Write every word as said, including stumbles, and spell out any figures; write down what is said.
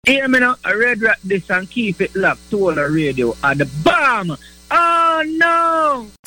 Hear me now, a red rat this and keep it locked to all the radio at the bomb. Oh no!